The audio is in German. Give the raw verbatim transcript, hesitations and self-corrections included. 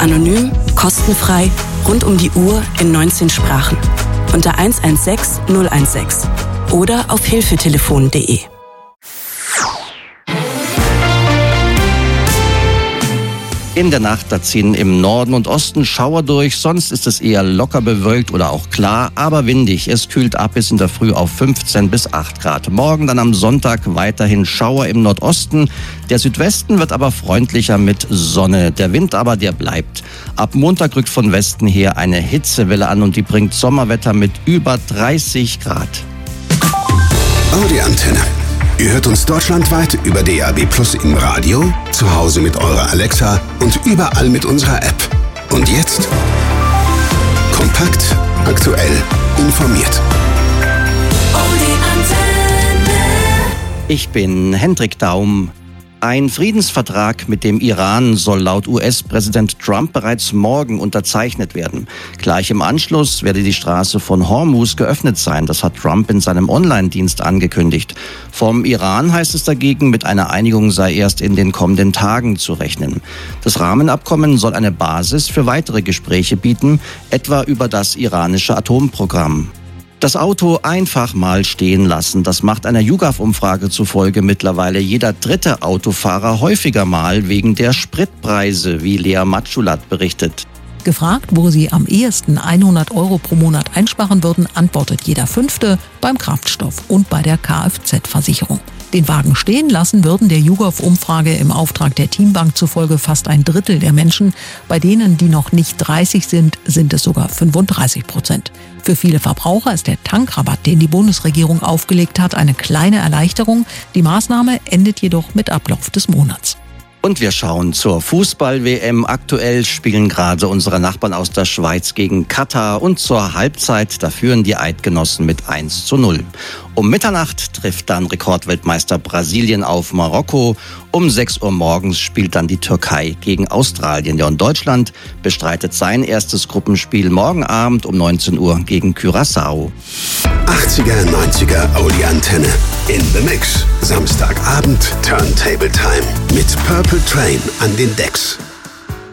Anonym, kostenfrei, rund um die Uhr in neunzehn Sprachen. Unter eins eins sechs null eins sechs oder auf hilfetelefon punkt de. In der Nacht, da ziehen im Norden und Osten Schauer durch, sonst ist es eher locker bewölkt oder auch klar, aber windig. Es kühlt ab bis in der Früh auf fünfzehn bis acht Grad. Morgen dann am Sonntag weiterhin Schauer im Nordosten. Der Südwesten wird aber freundlicher mit Sonne. Der Wind aber, der bleibt. Ab Montag rückt von Westen her eine Hitzewelle an und die bringt Sommerwetter mit über dreißig Grad. Audi Antenne. Ihr hört uns deutschlandweit über D A B Plus im Radio, zu Hause mit eurer Alexa und überall mit unserer App. Und jetzt kompakt, aktuell, informiert. Audi Antenne. Ich bin Hendrik Daum. Ein Friedensvertrag mit dem Iran soll laut U S-Präsident Trump bereits morgen unterzeichnet werden. Gleich im Anschluss werde die Straße von Hormuz geöffnet sein. Das hat Trump in seinem Online-Dienst angekündigt. Vom Iran heißt es dagegen, mit einer Einigung sei erst in den kommenden Tagen zu rechnen. Das Rahmenabkommen soll eine Basis für weitere Gespräche bieten, etwa über das iranische Atomprogramm. Das Auto einfach mal stehen lassen, das macht einer YouGov-Umfrage zufolge mittlerweile jeder dritte Autofahrer häufiger mal wegen der Spritpreise, wie Lea Matschulat berichtet. Gefragt, wo sie am ehesten hundert Euro pro Monat einsparen würden, antwortet jeder Fünfte beim Kraftstoff und bei der Kfz-Versicherung. Den Wagen stehen lassen würden der YouGov-Umfrage im Auftrag der Teambank zufolge fast ein Drittel der Menschen. Bei denen, die noch nicht dreißig sind, sind es sogar fünfunddreißig Prozent. Für viele Verbraucher ist der Tankrabatt, den die Bundesregierung aufgelegt hat, eine kleine Erleichterung. Die Maßnahme endet jedoch mit Ablauf des Monats. Und wir schauen zur Fußball-W M. Aktuell spielen gerade unsere Nachbarn aus der Schweiz gegen Katar und zur Halbzeit, da führen die Eidgenossen mit eins zu null. Um Mitternacht trifft dann Rekordweltmeister Brasilien auf Marokko. Um sechs Uhr morgens spielt dann die Türkei gegen Australien. Ja, und Deutschland bestreitet sein erstes Gruppenspiel morgen Abend um neunzehn Uhr gegen Curaçao. achtziger, neunziger Audi Antenne. In the Mix. Samstagabend Turntable Time mit Purple Train an den Decks.